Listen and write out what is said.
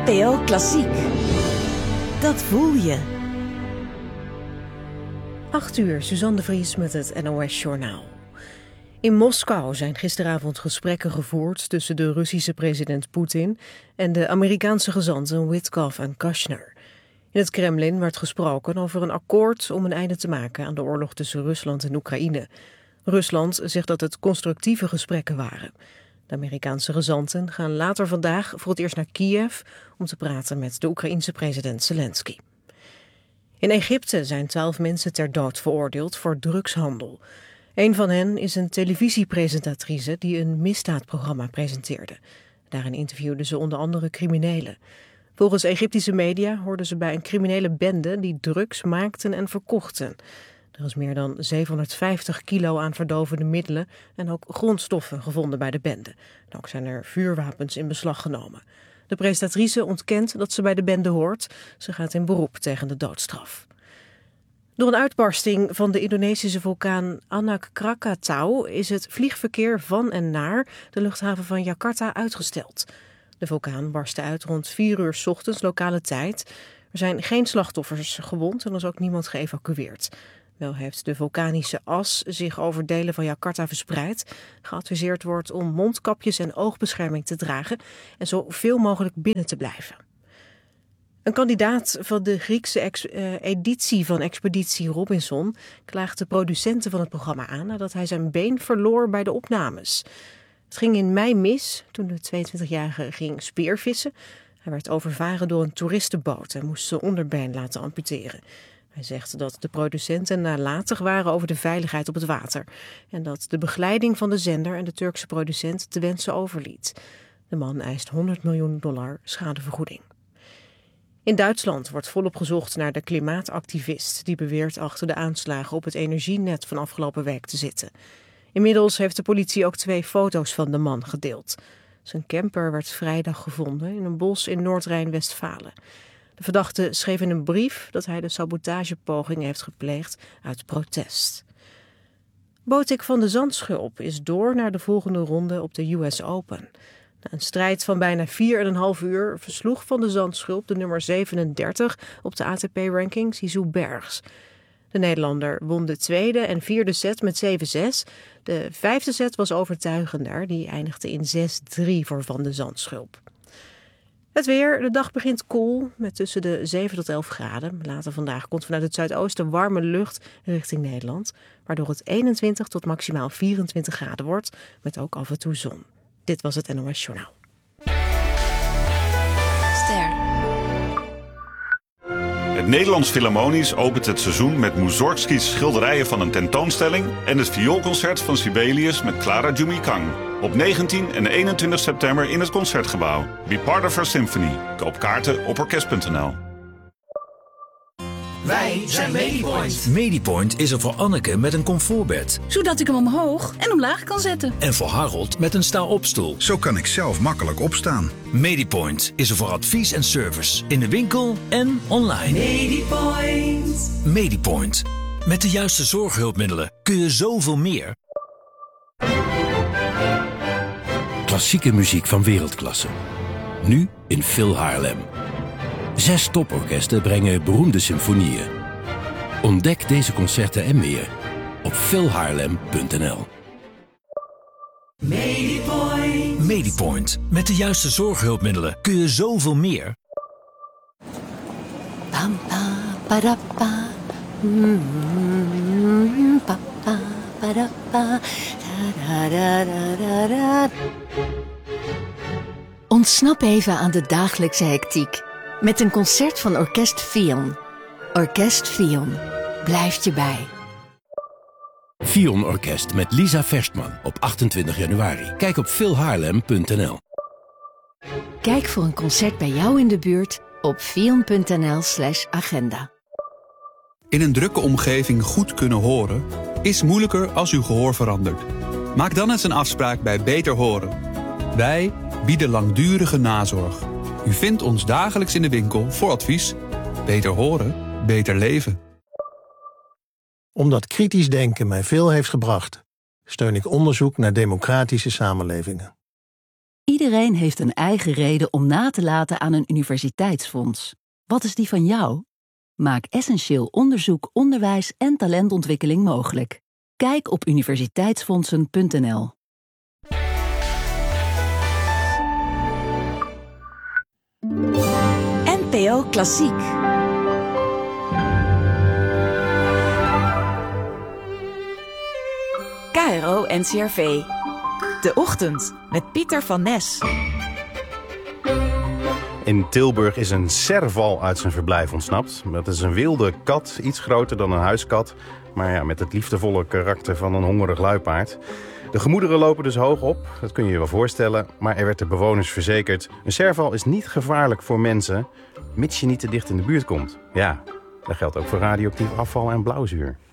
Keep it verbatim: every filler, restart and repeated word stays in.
P O Klassiek. Dat voel je. acht uur, Suzanne de Vries met het N O S-journaal. In Moskou zijn gisteravond gesprekken gevoerd tussen de Russische president Poetin en de Amerikaanse gezanten Witkoff en Kushner. In het Kremlin werd gesproken over een akkoord om een einde te maken aan de oorlog tussen Rusland en Oekraïne. Rusland zegt dat het constructieve gesprekken waren. De Amerikaanse gezanten gaan later vandaag voor het eerst naar Kiev om te praten met de Oekraïense president Zelensky. In Egypte zijn twaalf mensen ter dood veroordeeld voor drugshandel. Een van hen is een televisiepresentatrice die een misdaadprogramma presenteerde. Daarin interviewde ze onder andere criminelen. Volgens Egyptische media hoorden ze bij een criminele bende die drugs maakten en verkochten. Er is meer dan zevenhonderdvijftig kilo aan verdovende middelen en ook grondstoffen gevonden bij de bende. En ook zijn er vuurwapens in beslag genomen. De presentatrice ontkent dat ze bij de bende hoort. Ze gaat in beroep tegen de doodstraf. Door een uitbarsting van de Indonesische vulkaan Anak Krakatau is het vliegverkeer van en naar de luchthaven van Jakarta uitgesteld. De vulkaan barstte uit rond vier uur 's ochtends lokale tijd. Er zijn geen slachtoffers gewond en er is ook niemand geëvacueerd. Wel heeft de vulkanische as zich over delen van Jakarta verspreid. Geadviseerd wordt om mondkapjes en oogbescherming te dragen en zoveel mogelijk binnen te blijven. Een kandidaat van de Griekse ex- uh, editie van Expeditie Robinson klaagt de producenten van het programma aan nadat hij zijn been verloor bij de opnames. Het ging in mei mis toen de tweeëntwintigjarige ging speervissen. Hij werd overvaren door een toeristenboot en moest zijn onderbeen laten amputeren. Hij zegt dat de producenten nalatig waren over de veiligheid op het water en dat de begeleiding van de zender en de Turkse producent te wensen overliet. De man eist honderd miljoen dollar schadevergoeding. In Duitsland wordt volop gezocht naar de klimaatactivist die beweert achter de aanslagen op het energienet van afgelopen week te zitten. Inmiddels heeft de politie ook twee foto's van de man gedeeld. Zijn camper werd vrijdag gevonden in een bos in Noord-Rijn-Westfalen. De verdachte schreef in een brief dat hij de sabotagepoging heeft gepleegd uit protest. Botik van de Zandschulp is door naar de volgende ronde op de U S Open. Na een strijd van bijna vier en een half uur versloeg Van de Zandschulp de nummer zevenendertig op de A T P-ranking Zizou Bergs. De Nederlander won de tweede en vierde set met zeven zes. De vijfde set was overtuigender, die eindigde in zes drie voor Van de Zandschulp. Het weer, de dag begint koel met tussen de zeven tot elf graden. Later vandaag komt vanuit het zuidoosten warme lucht richting Nederland, waardoor het eenentwintig tot maximaal vierentwintig graden wordt, met ook af en toe zon. Dit was het N O S Journaal. Ster. Het Nederlands Philharmonisch opent het seizoen met Mussorgskys schilderijen van een tentoonstelling en het vioolconcert van Sibelius met Clara Jumikang. Op negentien en eenentwintig september in het Concertgebouw. Be part of our symphony. Koop kaarten op orkest punt n l. Wij zijn Medipoint. Medipoint is er voor Anneke met een comfortbed. Zodat ik hem omhoog en omlaag kan zetten. En voor Harold met een sta-opstoel. Zo kan ik zelf makkelijk opstaan. Medipoint is er voor advies en service. In de winkel en online. Medipoint. Medipoint. Met de juiste zorghulpmiddelen kun je zoveel meer. Klassieke muziek van wereldklasse. Nu in Phil Haarlem. Zes toporkesten brengen beroemde symfonieën. Ontdek deze concerten en meer op phil haarlem punt n l. Medipoint. Medipoint. Met de juiste zorghulpmiddelen kun je zoveel meer. Pam, pam, padappa. Mm, pa, pa, padappa. Da, da, da, da, da. Ontsnap even aan de dagelijkse hectiek met een concert van Orkest Fion. Orkest Fion blijft je bij. Fion Orkest met Lisa Verstman op achtentwintig januari. Kijk op phil haarlem punt n l. Kijk voor een concert bij jou in de buurt op fion punt n l slash agenda. In een drukke omgeving goed kunnen horen is moeilijker als uw gehoor verandert. Maak dan eens een afspraak bij Beter Horen. Wij bieden langdurige nazorg. U vindt ons dagelijks in de winkel voor advies. Beter horen, beter leven. Omdat kritisch denken mij veel heeft gebracht, steun ik onderzoek naar democratische samenlevingen. Iedereen heeft een eigen reden om na te laten aan een universiteitsfonds. Wat is die van jou? Maak essentieel onderzoek, onderwijs en talentontwikkeling mogelijk. Kijk op universiteitsfondsen punt n l. N P O Klassiek. K R O N C R V. De Ochtend met Pieter van Nes. In Tilburg is een serval uit zijn verblijf ontsnapt. Dat is een wilde kat, iets groter dan een huiskat. Maar ja, met het liefdevolle karakter van een hongerig luipaard. De gemoederen lopen dus hoog op, dat kun je je wel voorstellen. Maar er werd de bewoners verzekerd: een serval is niet gevaarlijk voor mensen, mits je niet te dicht in de buurt komt. Ja, dat geldt ook voor radioactief afval en blauwzuur.